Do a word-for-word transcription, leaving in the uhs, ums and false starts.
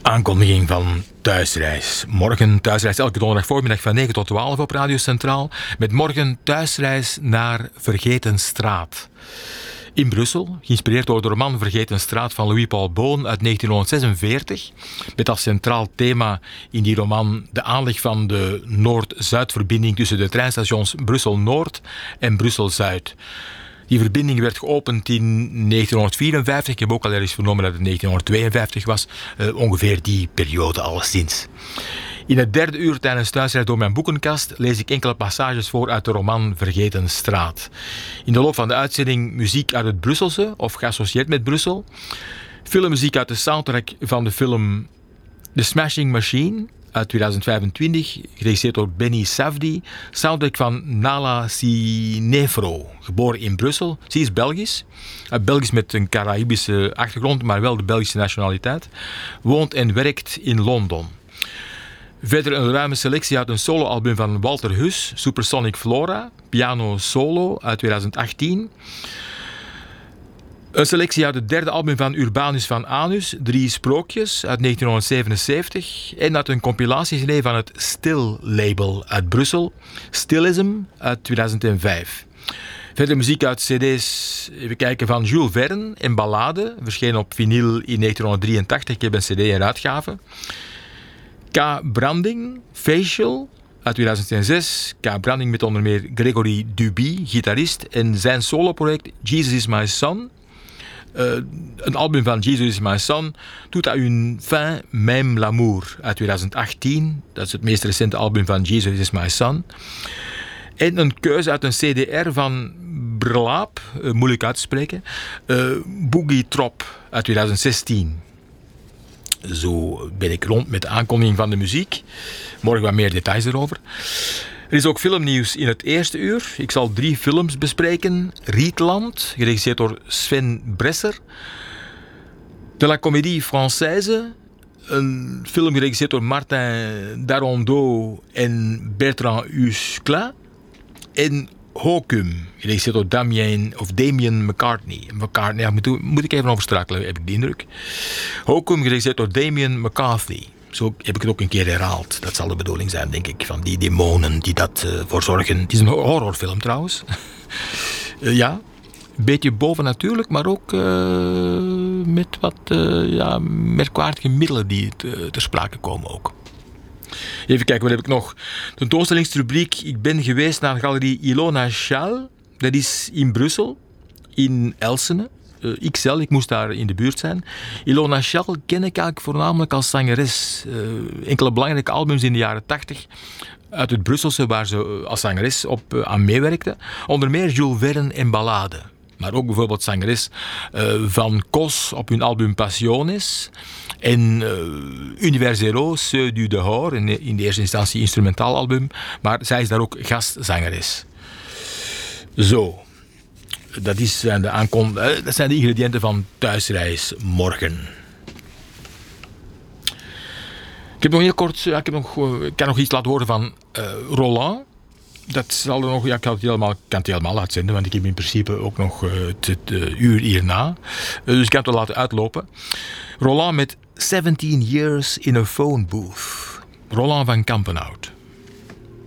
Aankondiging van Thuisreis. Morgen Thuisreis, elke donderdag voormiddag van negen tot twaalf op Radio Centraal. Met morgen Thuisreis naar Vergeten Straat. In Brussel, geïnspireerd door de roman Vergeten Straat van Louis-Paul Boon uit negentienhonderdzesenveertig. Met als centraal thema in die roman de aanleg van de Noord-Zuidverbinding tussen de treinstations Brussel-Noord en Brussel-Zuid. Die verbinding werd geopend in negentienhonderdvierenvijftig. Ik heb ook al ergens vernomen dat het negentienhonderdtweeënvijftig was. Uh, ongeveer die periode alleszins. In het derde uur tijdens Thuisreis door mijn boekenkast lees ik enkele passages voor uit de roman Vergeten Straat. In de loop van de uitzending muziek uit het Brusselse of geassocieerd met Brussel. Filmmuziek uit de soundtrack van de film The Smashing Machine uit tweeduizend vijfentwintig, geregisseerd door Benny Safdie. Soundtrack van Nala Cinefro, geboren in Brussel. Ze is Belgisch. Belgisch met een Caraïbische achtergrond, maar wel de Belgische nationaliteit. Woont en werkt in Londen. Verder een ruime selectie uit een soloalbum van Walter Hus, Supersonic Flora, piano solo uit tweeduizend achttien. Een selectie uit het derde album van Urbanus van Anus, Drie Sprookjes uit negentienhonderdzevenenzeventig. En uit een compilatie-C D van het Still-label uit Brussel, Stillism uit tweeduizend vijf. Verder muziek uit cd's, even kijken, van Jules Verne en Ballade, verschenen op vinyl in negentienhonderddrieëntachtig. Ik heb een cd en uitgave. K. Branding, Facial uit tweeduizend zes. K. Branding met onder meer Gregory Duby, gitarist, en zijn soloproject Jesus is My Son. Uh, een album van Jesus is My Son, Tout à une fin, Même l'amour uit tweeduizend achttien. Dat is het meest recente album van Jesus is My Son. En een keuze uit een C D R van Brlaap, uh, moeilijk uit te spreken, uh, Boogie Trop uit tweeduizend zestien. Zo ben ik rond met de aankondiging van de muziek. Morgen wat meer details erover. Er is ook filmnieuws in het eerste uur. Ik zal drie films bespreken. Rietland, geregisseerd door Sven Bresser. De la Comédie Française, een film geregisseerd door Martin Darondeau en Bertrand Huskla. En Hokum, geregisseerd door Damien, of Damien McCartney. McCartney, ja, moet, moet ik even overstrakelen, heb ik de indruk. Hokum, geregisseerd door Damien McCarthy. Zo heb ik het ook een keer herhaald. Dat zal de bedoeling zijn, denk ik, van die demonen die dat uh, voor zorgen. Het is een horrorfilm trouwens. uh, ja, een beetje bovennatuurlijk, maar ook uh, met wat uh, ja, merkwaardige middelen die te, ter sprake komen ook. Even kijken, wat heb ik nog? Tentoonstellingsrubriek. Ik ben geweest naar de galerie Ilona Schaal. Dat is in Brussel, in Elsene. Uh, ik zelf, ik moest daar in de buurt zijn. Ilona Schaal ken ik eigenlijk voornamelijk als zangeres. Uh, enkele belangrijke albums in de jaren tachtig uit het Brusselse, waar ze uh, als zangeres op, uh, aan meewerkte. Onder meer Jules Verne en Ballade. Maar ook bijvoorbeeld zangeres uh, van Cos op hun album Passiones. En uh, Univers Zero, Ceux du dehors, in, in de eerste instantie instrumentaal album. Maar zij is daar ook gastzangeres. Zo. Dat, is de aankon- dat zijn de ingrediënten van Thuisreis morgen. Ik heb nog heel kort, ja, ik, heb nog, ik kan nog iets laten horen van uh, Roland. Dat zal er nog, ja, ik kan het helemaal, kan het helemaal uitzenden, want ik heb in principe ook nog uh, het, het uh, uur hierna. Uh, dus ik kan het wel laten uitlopen. Roland met seventeen years in a phone booth. Roland van Kampenhout.